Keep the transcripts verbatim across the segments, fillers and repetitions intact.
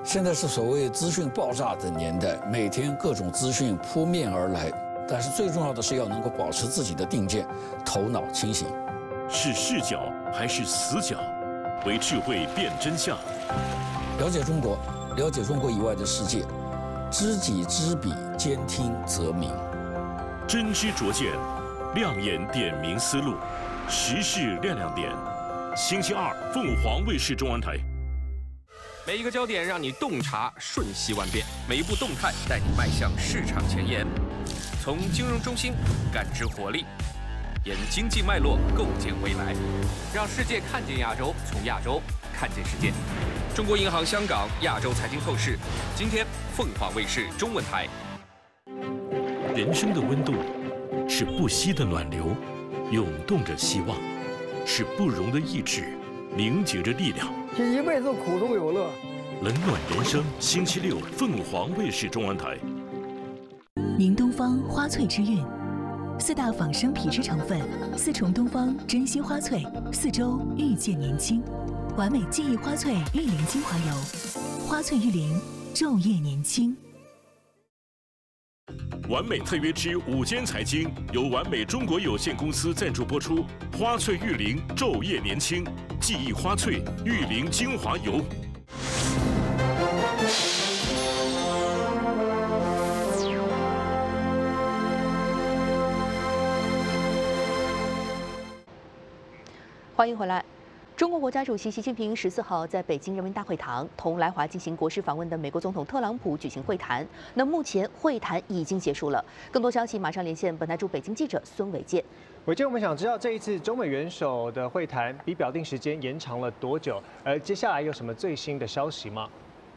现在是所谓资讯爆炸的年代，每天各种资讯扑面而来，但是最重要的是要能够保持自己的定见，头脑清醒。 是视角还是死角？为智慧辨真相。 了解中国，了解中国以外的世界，知己知彼，兼听则明。 真知灼见，亮眼点明思路，时事亮亮点。星期二，凤凰卫视中文台。 每一个焦点让你洞察瞬息万变，每一步动态带你迈向市场前沿。从金融中心感知活力，沿经济脉络构建未来，让世界看见亚洲，从亚洲看见世界。中国银行香港亚洲财经透视，今天凤凰卫视中文台。 人生的温度是不息的暖流，涌动着希望；是不容的意志，凝结着力量。 这一辈子苦中有乐。 冷暖人生，星期六凤凰卫视中文台。 宁东方花萃之韵，四大仿生皮质成分，四重东方珍稀花萃，四周遇见年轻，完美记忆花萃玉灵精华油，花萃玉灵，昼夜年轻。 完美特约之午间财经由完美中国有限公司赞助播出，花萃玉灵，昼夜年轻，记忆花萃玉灵精华油。 欢迎回来。中国国家主席习近平十四号在北京人民大会堂同来华进行国事访问的美国总统特朗普举行会谈。那目前会谈已经结束了。更多消息马上连线本台驻北京记者孙伟健。 伟健，我们想知道这一次中美元首的会谈比表定时间延长了多久？而接下来有什么最新的消息吗？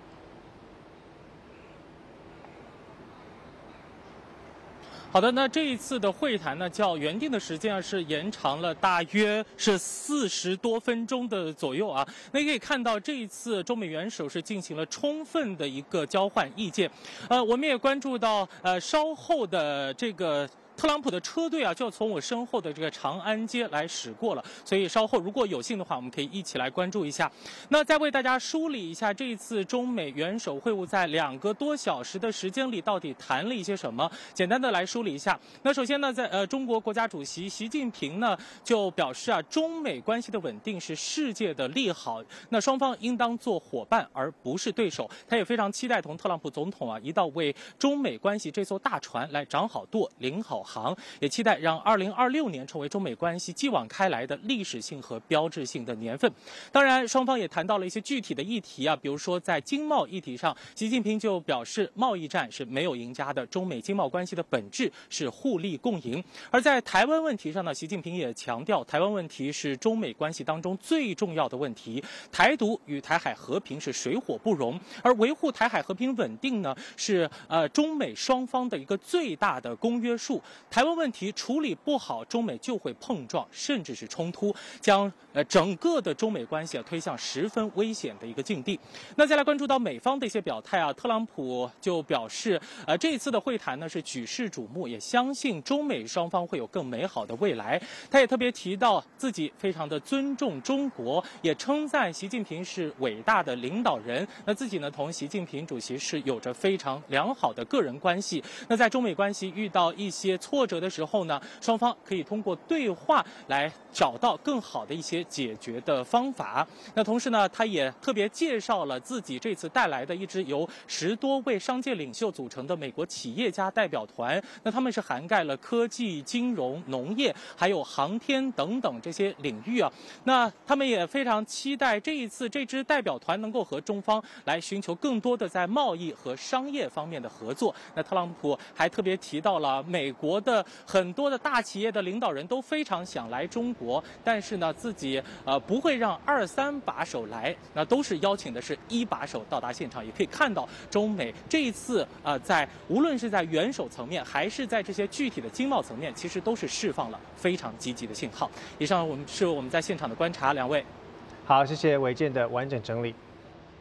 好的，那这一次的会谈呢，较原定的时间啊是延长了大约是四十多分钟的左右啊。那可以看到这一次中美元首是进行了充分的一个交换意见。呃，我们也关注到呃稍后的这个。特朗普的车队啊，就要从我身后的这个长安街来驶过了，所以稍后如果有幸的话，我们可以一起来关注一下。那再为大家梳理一下这一次中美元首会晤在两个多小时的时间里到底谈了一些什么，简单的来梳理一下。那首先呢，在呃中国国家主席习近平呢就表示啊，中美关系的稳定是世界的利好，那双方应当做伙伴而不是对手。他也非常期待同特朗普总统啊一道为中美关系这艘大船来掌好舵、领好航，也期待让二零二六年成为中美关系继往开来的历史性和标志性的年份。当然，双方也谈到了一些具体的议题啊，比如说在经贸议题上，习近平就表示，贸易战是没有赢家的，中美经贸关系的本质是互利共赢。而在台湾问题上呢，习近平也强调，台湾问题是中美关系当中最重要的问题，台独与台海和平是水火不容，而维护台海和平稳定呢，是呃中美双方的一个最大的公约数。台湾问题处理不好，中美就会碰撞，甚至是冲突，将呃整个的中美关系啊推向十分危险的一个境地。那再来关注到美方的一些表态啊，特朗普就表示，呃这一次的会谈呢是举世瞩目，也相信中美双方会有更美好的未来。他也特别提到自己非常的尊重中国，也称赞习近平是伟大的领导人。那自己呢同习近平主席是有着非常良好的个人关系。那在中美关系遇到一些挫折的时候呢，双方可以通过对话来找到更好的一些解决的方法。那同时呢，他也特别介绍了自己这次带来的一支由十多位商界领袖组成的美国企业家代表团。那他们是涵盖了科技、金融、农业，还有航天等等这些领域啊。那他们也非常期待这一次这支代表团能够和中方来寻求更多的在贸易和商业方面的合作。那特朗普还特别提到了美国的很多的大企业的领导人都非常想来中国，但是呢，自己呃不会让二三把手来，那都是邀请的是一把手到达现场。也可以看到中美这一次呃在无论是在元首层面，还是在这些具体的经贸层面，其实都是释放了非常积极的信号。以上我们是我们在现场的观察，两位。 好，谢谢伟健的完整整理。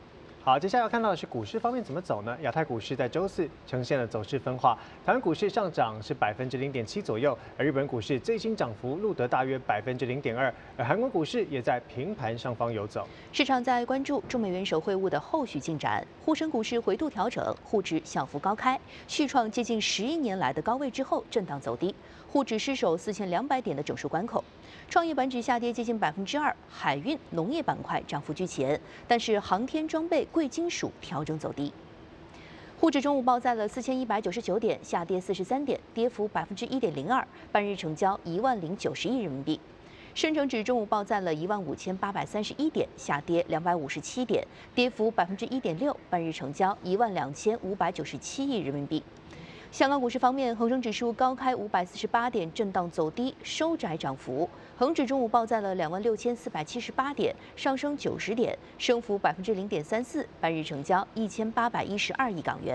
好，接下来要看到的是股市方面怎么走呢？亚太股市在周四呈现了走势分化，台湾股市上涨是百分之零点七左右，而日本股市最新涨幅录得大约百分之零点二，而韩国股市也在平盘上方游走。 市场在关注中美元首会晤的后续进展，沪深股市回度调整，沪指小幅高开，续创接近十一年来的高位之后震荡走低，沪指失守四千两百点的整数关口。创业板指下跌接近百分之二，海运、农业板块涨幅居前，但是航天装备、贵金属调整走低。沪指中午报在了四千一百九十九点，下跌四十三点，跌幅百分之一点零二，半日成交一万零九十亿人民币。深成指中午报在了一万五千八百三十一点，下跌两百五十七点，跌幅百分之一点六，半日成交一万两千五百九十七亿人民币。香港股市方面，恒生指数高开五百四十八点，震荡走低，收窄涨幅。恒指中午报在了两万六千四百七十八点，上升九十点，升幅百分之零点三四，半日成交一千八百一十二亿港元。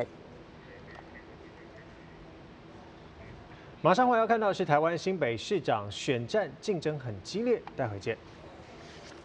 马上我要看到的是台湾新北市长选战竞争很激烈，待会见。